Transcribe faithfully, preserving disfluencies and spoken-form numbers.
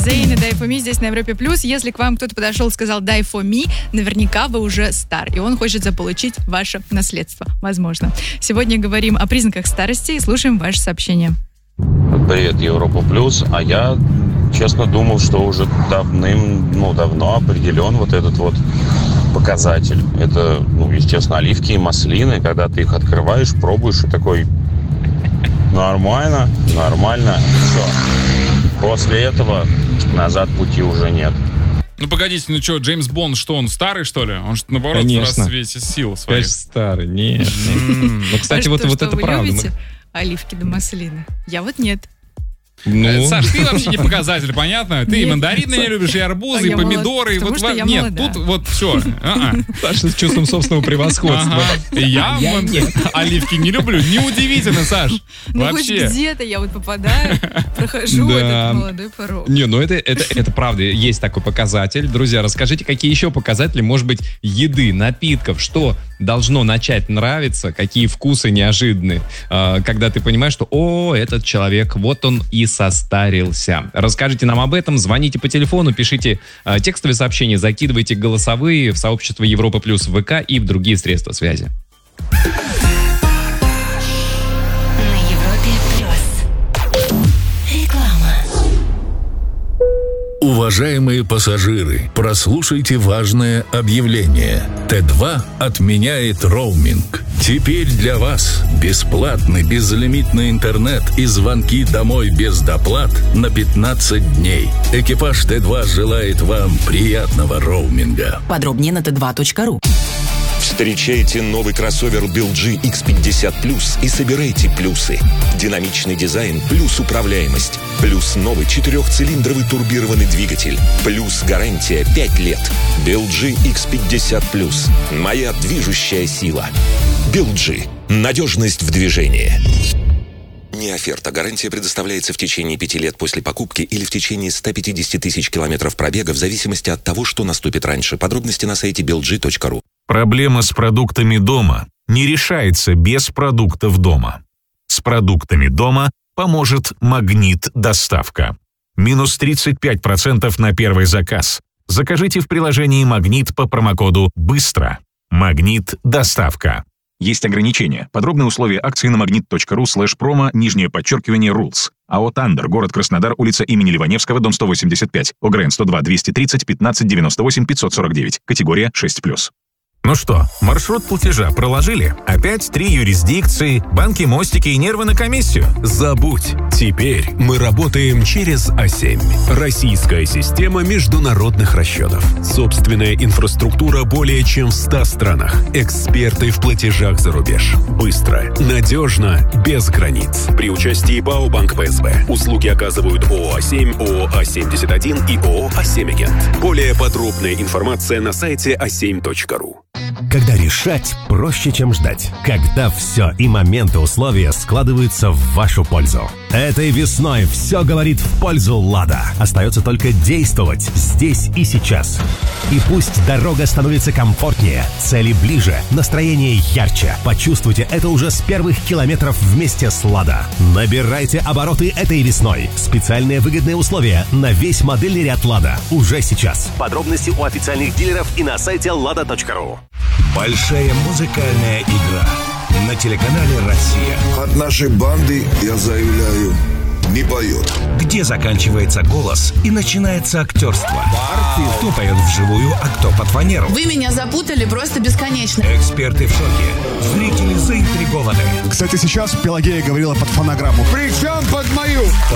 Зейн и Die For Me здесь на Европе Плюс. Если к вам кто-то подошел и сказал Die For Me, наверняка вы уже стар, и он хочет заполучить ваше наследство. Возможно. Сегодня говорим о признаках старости и слушаем ваши сообщения. Привет, Европа Плюс. А я, честно, думал, что уже давным, ну, давно определен вот этот вот показатель. Это, ну, естественно, оливки и маслины. Когда ты их открываешь, пробуешь и такой... Нормально, нормально. Все. После этого назад пути уже нет. Ну, погодите, ну что, Джеймс Бонд, что, он старый, что ли? Он же, наоборот, Конечно. в расцвете сил своих. Конечно, старый. Нет. Ну, кстати, вот это правда. Любите оливки да маслины? Я вот нет. Ну. Саш, ты вообще не показатель, понятно? Ты Нет. и мандарины не любишь, и арбузы, А и я помидоры. молод- Вот, потому что во- я нет, молода. тут вот все. А-а. Саша с чувством собственного превосходства. Ага. Я, Я вон, нет. оливки не люблю. Неудивительно, Саш. Ну, хоть Вообще. где-то я вот попадаю, прохожу Да. этот молодой порог. Не, ну это, это, это правда, есть такой показатель. Друзья, расскажите, какие еще показатели, может быть, еды, напитков, что должно начать нравиться, какие вкусы неожиданные, э, когда ты понимаешь, что, о, этот человек, вот он и состарился. Расскажите нам об этом, звоните по телефону, пишите э, текстовые сообщения, закидывайте голосовые в сообщество Европа Плюс в ВК и в другие средства связи. На Европе Плюс. Реклама. Уважаемые пассажиры, прослушайте важное объявление. Тэ два отменяет роуминг. Теперь для вас бесплатный безлимитный интернет и звонки домой без доплат на пятнадцать дней. Экипаж Тэ два желает вам приятного роуминга. Подробнее на тэ два точка ру. Встречайте новый кроссовер би эл джи икс пятьдесят плюс и собирайте плюсы. Динамичный дизайн плюс управляемость. Плюс новый четырехцилиндровый турбированный двигатель. Плюс гарантия пять лет. би эл джи икс пятьдесят плюс. Моя движущая сила. би эл джи. Надежность в движении. Не оферта. Гарантия предоставляется в течение пяти лет после покупки или в течение ста пятидесяти тысяч километров пробега в зависимости от того, что наступит раньше. Подробности на сайте би эл джи точка ру. Проблема с продуктами дома не решается без продуктов дома. С продуктами дома поможет «Магнит Доставка». Минус тридцать пять процентов на первый заказ. Закажите в приложении «Магнит» по промокоду «Быстро». «Магнит Доставка». Есть ограничения. Подробные условия акции на магнит точка ру слэш промо, нижнее подчеркивание, rules. АО «Тандер», город Краснодар, улица имени Ливаневского, дом сто восемьдесят пять. ОГРН сто два двести тридцать пятнадцать девяносто восемь пятьсот сорок девять. Категория шесть плюс. Ну что, маршрут платежа проложили? Опять три юрисдикции, банки, мостики и нервы на комиссию? Забудь. Теперь мы работаем через а семь. Российская система международных расчетов. Собственная инфраструктура более чем в ста странах. Эксперты в платежах за рубеж. Быстро, надежно, без границ. При участии БАО Банк Пэ Эс Бэ. Услуги оказывают ООО а семь, ООО а семьдесят один и ООО а семь Агент. Более подробная информация на сайте а семь точка ру. Когда решать проще, чем ждать. Когда все и моменты условия складываются в вашу пользу. Этой весной все говорит в пользу «Лада». Остается только действовать здесь и сейчас. И пусть дорога становится комфортнее, цели ближе, настроение ярче. Почувствуйте это уже с первых километров вместе с «Лада». Набирайте обороты этой весной. Специальные выгодные условия на весь модельный ряд «Лада» уже сейчас. Подробности у официальных дилеров и на сайте лада точка ру. Большая музыкальная игра на телеканале «Россия». От нашей банды, я заявляю, не поет. Где заканчивается голос и начинается актерство. Кто поет вживую, а кто под фанеру. Вы меня запутали просто бесконечно. Эксперты в шоке. Зрители заинтригованы. Кстати, сейчас Пелагея говорила под фонограмму. Причем под мою.